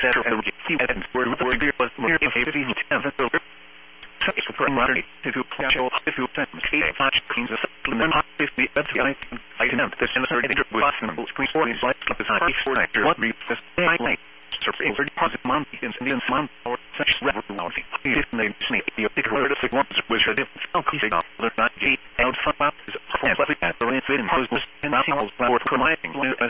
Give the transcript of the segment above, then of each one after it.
that are the evidence were was more if it is over. Such a primary to control if you times a flash cleans a supplement if the I can the sensor editor with symbols screen for his life the side for actor what reads the light surface deposit month in month or such revolution if they snake the particular of the ones which are different the not G out from up is completely at the limit imposes and allows for providing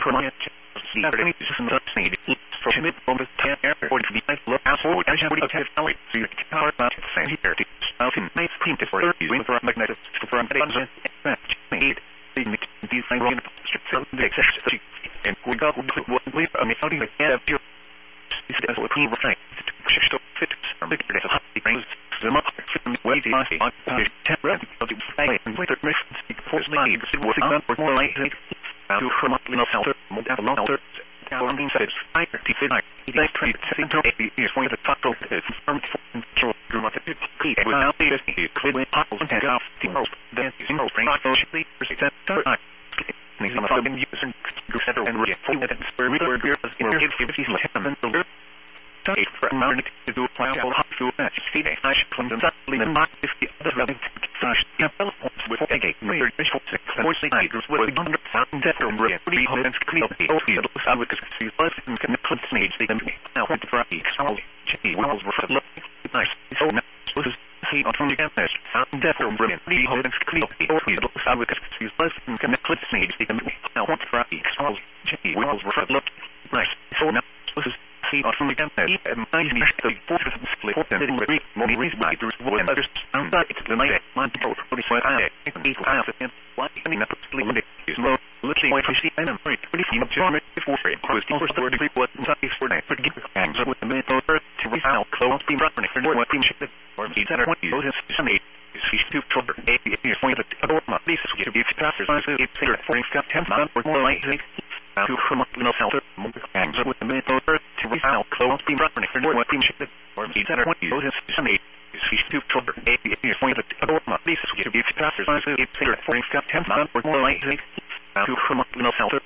Saturday need for mid on the 10 airport to be like look out for as you would have found so you can power about same here to out in nice clean for using for magnetic for magnetic need these things in the access and we got what we how do you get your this is what we were trying to fit some big data the brings the much way the on temporary of the play and with the mission for the needs it was for more like to from up in filter more down Forming says, I defend I trade center is for the top of the firm control dramatic key without the clear apples and off the most then using most brain socially present these are some using several and for that where we were here in the 50s and take for a moment to do travel to see the I should come exactly and not if the other running flash develops with a gate major mostly tigers with 100,000 from Red 300 clear the I would see us and can put stage the now what for each all walls were nice so now this is see on from the campus and from Red 300 clear I would see us and can put stage the now what for each all walls were nice so now this is see on from the campus and I need to force the split and read more reason why there's one others and that it's the night man to go to the side I think equal half and why any not limit is low looking like I see and I'm very pretty much on it before it was the first word degree was not for that but give hands with the minute over to resolve close being running for what team ship or me that are what you notice Sunday is he's too trouble a is point at the my this is to be faster it's here for got 10 man or more like to come up in a filter hands with the minute over to resolve close being running for what team ship or me that are what you notice Sunday is he's too trouble a is point at the my this is to be faster it's here for got 10 man or more like to come up in a filter